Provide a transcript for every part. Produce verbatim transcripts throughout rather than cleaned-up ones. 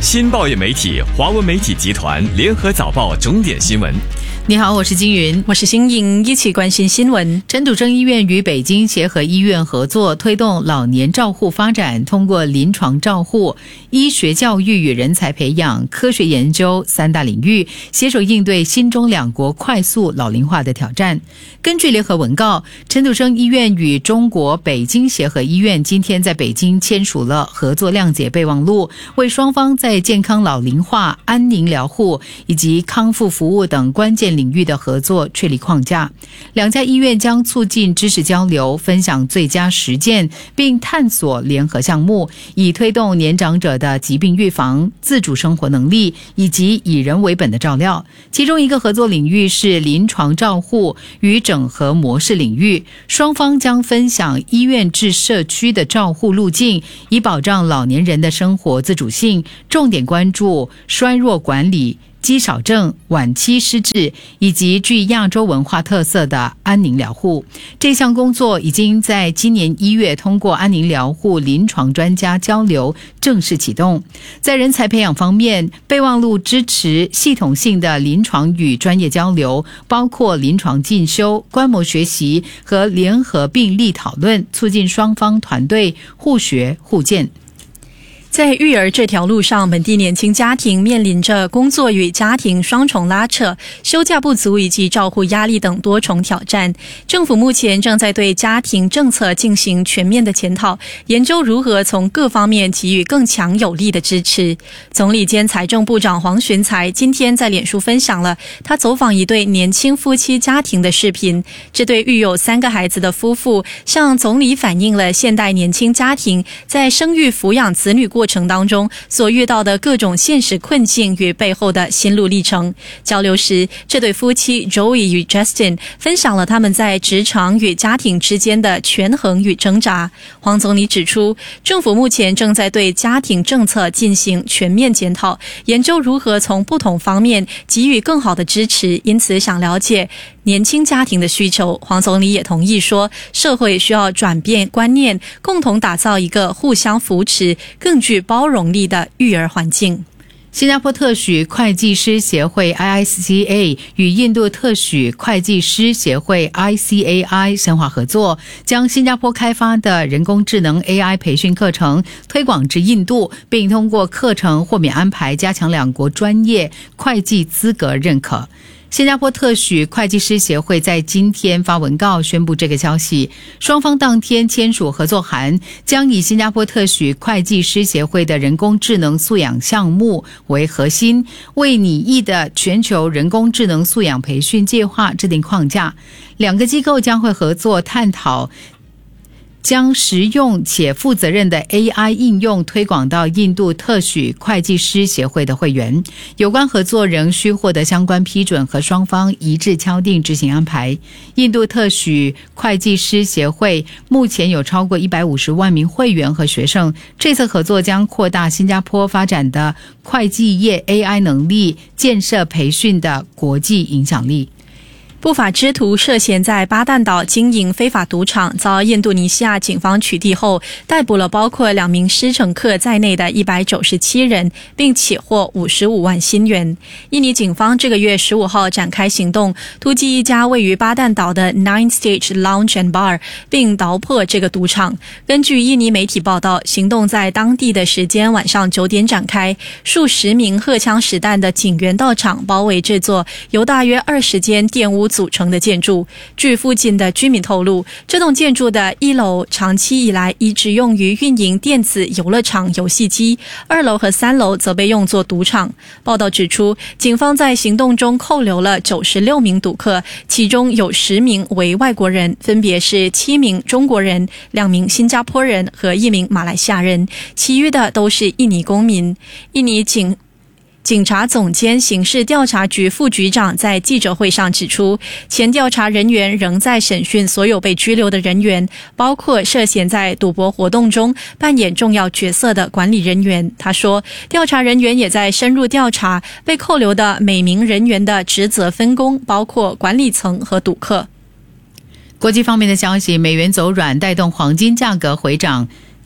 新报业媒体华文媒体集团联合早报重点新闻。 你好，我是金云， 我是新颖，一起关心新闻。 陈笃生医院与北京协和医院合作，推动老年照护发展，通过临床照护、医学教育与人才培养、科学研究三大领域，携手应对新中两国快速老龄化的挑战。根据联合文告，陈笃生医院与中国北京协和医院今天在北京签署了合作谅解备忘录，为双方在健康老龄化、安宁疗护以及康复服务等关键领域的合作确立框架。两家医院将促进知识交流，分享最佳实践，并探索联合项目，以推动年长者的疾病预防、自主生活能力以及以人为本的照料。其中一个合作领域是临床照护与整合模式领域，双方将分享医院至社区的照护路径，以保障老年人的生活自主性，重点关注衰弱管理、肌少症、晚期失智以及具亚洲文化特色的安宁疗护。这项工作已经在今年一月通过安宁疗护临床专家交流正式启动。在人才培养方面，备忘录支持系统性的临床与专业交流，包括临床进修、观摩学习和联合病例讨论，促进双方团队互学互鉴。 在育儿这条路上，本地年轻家庭面临着工作与家庭双重拉扯、休假不足以及照护压力等多重挑战。政府目前正在对家庭政策进行全面的检讨，研究如何从各方面给予更强有力的支持。总理兼财政部长黄循财今天在脸书分享了他走访一对年轻夫妻家庭的视频。这对育有三个孩子的夫妇向总理反映了现代年轻家庭在生育抚养子女过程当中所遇到的各种现实困境与背后的心路历程。交流时，这对夫妻 Joey 与 Justin 分享了他们在职场与家庭之间的权衡与挣扎。黄总理指出，政府目前正在对家庭政策进行全面检讨，研究如何从不同方面给予更好的支持，因此想了解年轻家庭的需求。黄总理也同意说，社会需要转变观念，共同打造一个互相扶持、更具包容力的育儿环境。 新加坡特许会计师协会 I I C A 与印度特许会计师协会 I C A I 深化合作，将新加坡开发的人工智能 A I 培训课程推广至印度，并通过课程豁免安排加强两国专业会计资格认可。新加坡特许会计师协会在今天发文告宣布这个消息，双方当天签署合作函，将以新加坡特许会计师协会的人工智能素养项目为核心，为拟议的全球人工智能素养培训计划制定框架。两个机构将会合作探讨将实用且负责任的 A I 应用推广到印度特许会计师协会的会员。有关合作仍需获得相关批准和双方一致敲定执行安排。印度特许会计师协会目前有超过一百五十万名会员和学生，这次合作将扩大新加坡发展的会计业 A I 能力建设培训的国际影响力。 不法之徒涉嫌在巴旦岛经营非法赌场，遭印度尼西亚警方取缔后，逮捕了包括两名失乘客在内的一百九十七人，并起获五十五万新元。印尼警方这个月十五号展开行动，突击一家位于巴旦岛的 Nine Stage Lounge and Bar， 并捣破这个赌场。根据印尼媒体报道，行动在当地的时间晚上九点展开，数十名荷枪实弹的警员到场，包围这座由大约二十间店屋组成的建筑。据附近的居民透露，这栋建筑的一楼长期以来一直用于运营电子游乐场游戏机，二楼和三楼则被用作赌场。报道指出，警方在行动中扣留了九十六名赌客，其中有十名为外国人，分别是七名中国人、两名新加坡人和一名马来西亚人，其余的都是印尼公民。印尼警警察总监刑事调查局副局长在记者会上指出，前调查人员仍在审讯所有被拘留的人员，包括涉嫌在赌博活动中扮演重要角色的管理人员。他说，调查人员也在深入调查被扣留的每名人员的职责分工，包括管理层和赌客。 国际方面的消息，美元走软带动黄金价格回涨。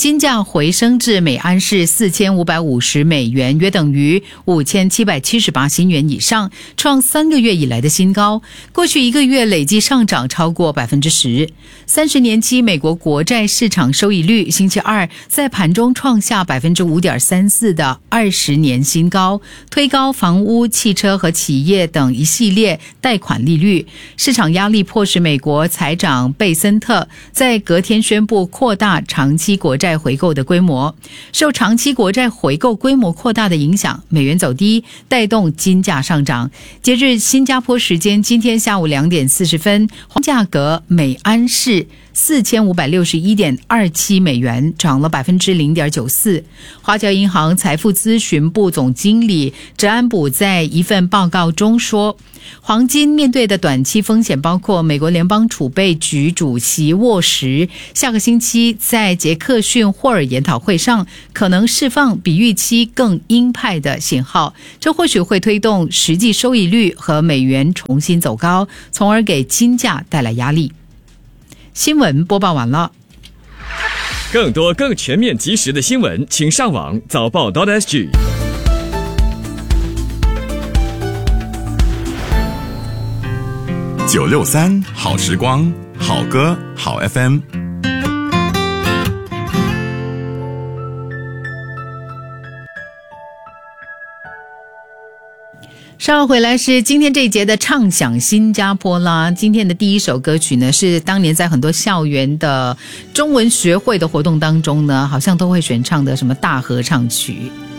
金价回升至每安士四千五百五十美元，约等于五千七百七十八新元以上，创三个月以来的新高。过去一个月累计上涨超过百分之十。三十年期美国国债市场收益率星期二在盘中创下百分之五点三四的二十年新高，推高房屋、汽车和企业等一系列贷款利率。市场压力迫使美国财长贝森特在隔天宣布扩大长期国债回购的规模。受长期国债回购规模扩大的影响，美元走低，带动金价上涨。截至新加坡时间今天下午两点四十分，黄价格每安士四千五百六十一点二七美元，涨了百分之零点九四。华侨银行财富咨询部总经理哲安卜在一份报告中说，黄金面对的短期风险包括美国联邦储备局主席沃什下个星期在杰克逊霍尔研讨会上可能释放比预期更鹰派的信号，这或许会推动实际收益率和美元重新走高，从而给金价带来压力。新闻播报完了。 更多更全面及时的新闻，请上网早报 .sg。 九六三好时光，好歌好 F M。 稍后回来是今天这一节的畅想新加坡啦。今天的第一首歌曲呢，是当年在很多校园的中文学会的活动当中呢，好像都会选唱的什么大合唱曲。